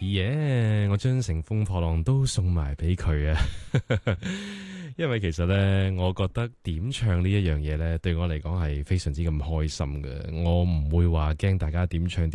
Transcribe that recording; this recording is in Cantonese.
耶！我將乘風破浪都送埋俾佢啊！因為其實呢，我覺得點唱呢一樣嘢呢，對我嚟講係非常之咁開心嘅。我唔會話驚大家點唱。